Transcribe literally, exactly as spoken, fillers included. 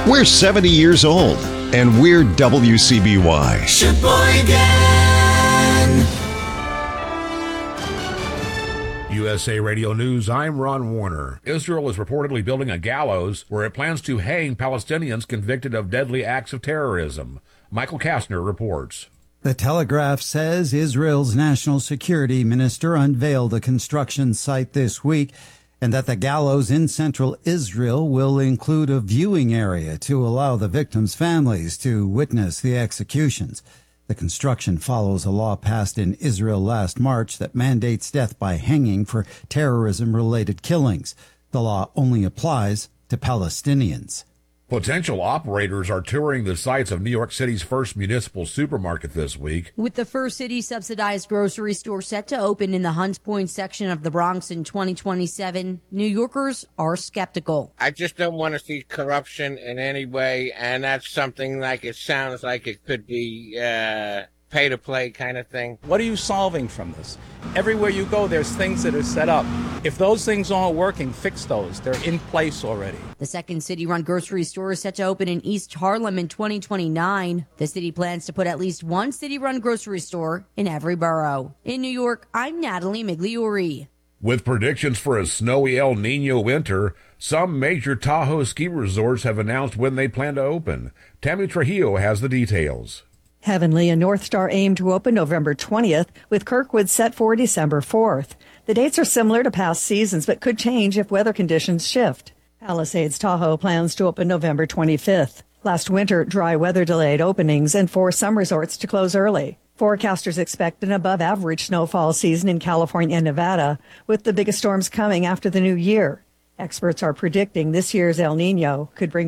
We're seventy years old, and we're W C B Y. Sheboygan. U S A Radio News, I'm Ron Warner. Israel is reportedly building a gallows where it plans to hang Palestinians convicted of deadly acts of terrorism. Michael Kastner reports. The Telegraph says Israel's national security minister unveiled the construction site this week, and that the gallows in central Israel will include a viewing area to allow the victims' families to witness the executions. The construction follows a law passed in Israel last March that mandates death by hanging for terrorism-related killings. The law only applies to Palestinians. Potential operators are touring the sites of New York City's first municipal supermarket this week. With the first city-subsidized grocery store set to open in the Hunts Point section of the Bronx in twenty twenty-seven, New Yorkers are skeptical. I just don't want to see corruption in any way, and that's something like it sounds like it could be uh, pay-to-play kind of thing. What are you solving from this? Everywhere you go, there's things that are set up. If those things aren't working, fix those. They're in place already. The second city-run grocery store is set to open in East Harlem in twenty twenty-nine. The city plans to put at least one city-run grocery store in every borough. In New York, I'm Natalie Migliori. With predictions for a snowy El Nino winter, some major Tahoe ski resorts have announced when they plan to open. Tammy Trujillo has the details. Heavenly and North Star aim to open November twentieth, with Kirkwood set for December fourth. The dates are similar to past seasons, but could change if weather conditions shift. Palisades Tahoe plans to open November twenty-fifth. Last winter, dry weather delayed openings and forced some resorts to close early. Forecasters expect an above-average snowfall season in California and Nevada, with the biggest storms coming after the new year. Experts are predicting this year's El Nino could bring